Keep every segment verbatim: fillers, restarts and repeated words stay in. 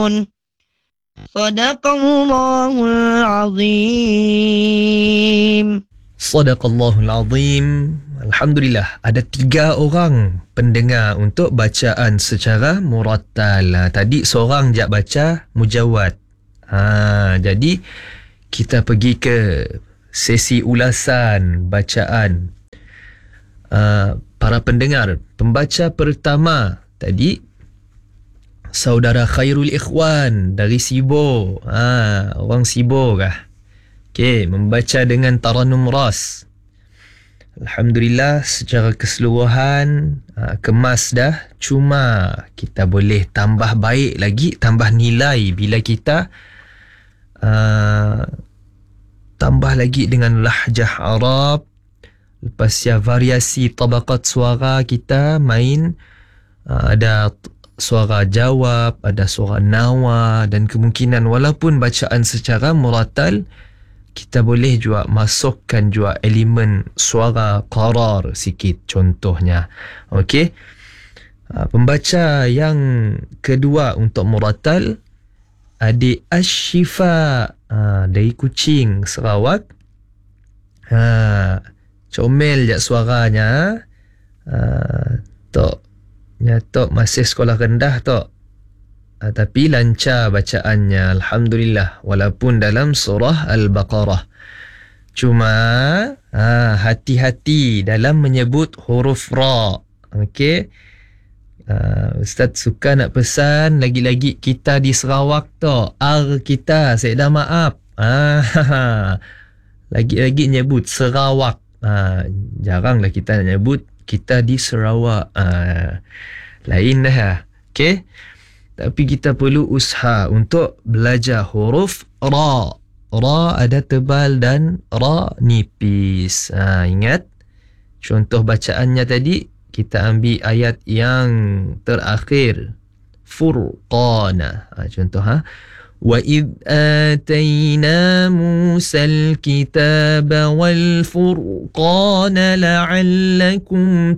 Sadaqallahul azim. Sadaqallahul azim. Alhamdulillah, ada tiga orang pendengar untuk bacaan secara murattal. Ha, tadi seorang je baca mujawad. Ha, jadi kita pergi ke sesi ulasan bacaan uh, para pendengar. Pembaca pertama tadi saudara Khairul Ikhwan dari Sibo. Ha, orang Sibo kah? Okey, membaca dengan Taranum Ras. Alhamdulillah, secara keseluruhan uh, kemas dah. Cuma kita boleh tambah baik lagi, tambah nilai bila kita uh, tambah lagi dengan lahjah Arab. Lepas ya variasi tabaqat suara kita main, uh, ada suara jawab, ada suara nawa, dan kemungkinan walaupun bacaan secara murattal, kita boleh juga masukkan juga elemen suara qarar sikit contohnya. Okey. Uh, pembaca yang kedua untuk murattal, adik Ashifa uh, dari Kuching, Sarawak. Ha, comel je suaranya. Uh, tok nya tok masih sekolah rendah tok. Uh, tapi lancar bacaannya, alhamdulillah, walaupun dalam surah Al-Baqarah. Cuma uh, hati-hati dalam menyebut huruf ra. Okey. Uh, Ustaz suka nak pesan, lagi-lagi kita di Sarawak tu, R kita, saya dah maaf. Ah, lagi-lagi nyebut Sarawak. Ah, jaranglah kita nak nyebut kita di Sarawak. Ah, lain dah. Okey. Tapi kita perlu usaha untuk belajar huruf ra. Ra ada tebal dan ra nipis. Ah, ingat contoh bacaannya tadi, kita ambil ayat yang terakhir, Furqana. Ha, contoh ha. Wa id atayna Musal kitaba wal furqana la'allakum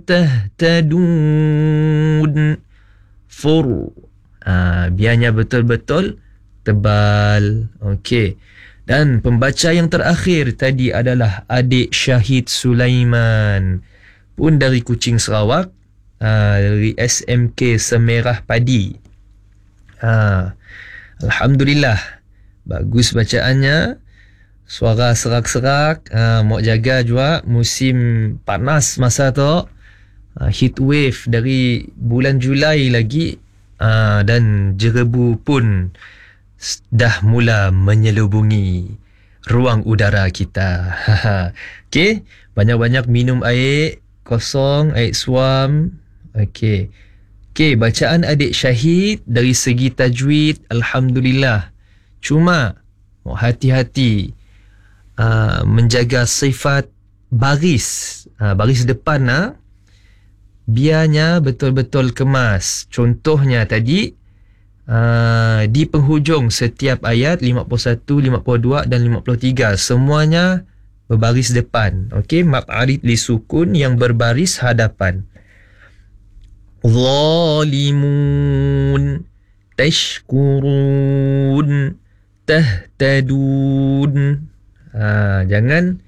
tahtadun. Fur. Ha, biarnya betul-betul tebal. Okey. Dan pembaca yang terakhir tadi adalah adik Syahid Sulaiman, pun dari Kuching, Sarawak, uh, dari S M K Semerah Padi. Uh, Alhamdulillah, bagus bacaannya, suara serak-serak. Uh, mau jaga juga musim panas masa tu, uh, heat wave dari bulan Julai lagi, uh, dan jerebu pun dah mula menyelubungi ruang udara kita. Okey, banyak-banyak minum air kosong, air suam. Okey. Okey, bacaan adik Syahid dari segi tajwid, alhamdulillah. Cuma hati-hati uh, menjaga sifat baris, uh, baris depan, uh, biarnya betul-betul kemas. Contohnya tadi, Uh, di penghujung setiap ayat lima puluh satu, lima puluh dua dan lima puluh tiga, semuanya berbaris depan. Okey, maq'arid li sukun yang berbaris hadapan. Zalimun, tashkurun, tahtadun. Ha, jangan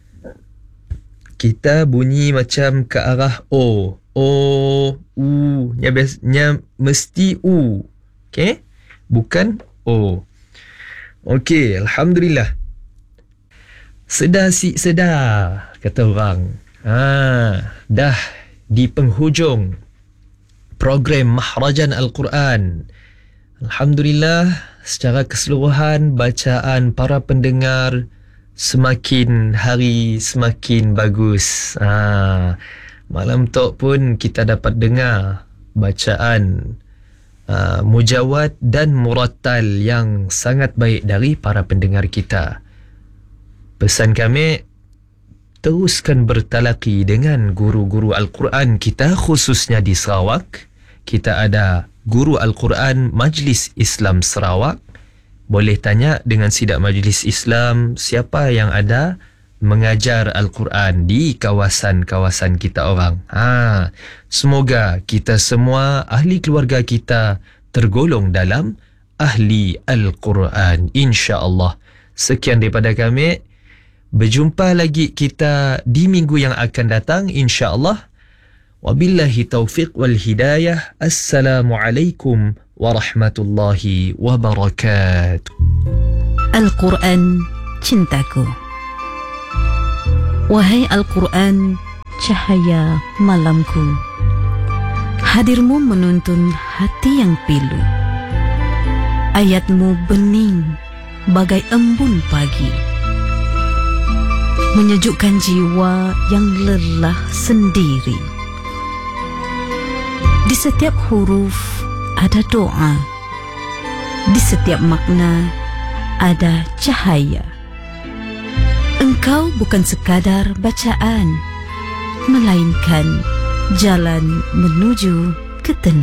kita bunyi macam ke arah O. O, U, nya biasanya mesti U. Okey, bukan O. Okey, alhamdulillah. Sedar si sedar, kata orang. Ha, dah di penghujung program Mahrajan Al-Quran. Alhamdulillah, secara keseluruhan bacaan para pendengar semakin hari semakin bagus. Ha, malam tu pun kita dapat dengar bacaan Uh, mujawad dan murattal yang sangat baik dari para pendengar kita. Pesan kami, teruskan bertalaki dengan guru-guru Al-Quran kita, khususnya di Sarawak. Kita ada guru Al-Quran Majlis Islam Sarawak. Boleh tanya dengan sidak Majlis Islam siapa yang ada mengajar Al-Quran di kawasan-kawasan kita orang. Ha, semoga kita semua, ahli keluarga kita, tergolong dalam ahli Al-Quran, insya-Allah. Sekian daripada kami. Berjumpa lagi kita di minggu yang akan datang, insya-Allah. Wabillahi taufiq wal hidayah. Assalamualaikum warahmatullahi wabarakatuh. Al-Quran cintaku. Wahai Al-Quran, cahaya malamku. Hadirmu menuntun hati yang pilu. Ayatmu bening bagai embun pagi, menyejukkan jiwa yang lelah sendiri. Di setiap huruf ada doa, di setiap makna ada cahaya. Engkau bukan sekadar bacaan, melainkan jalan menuju ketenangan.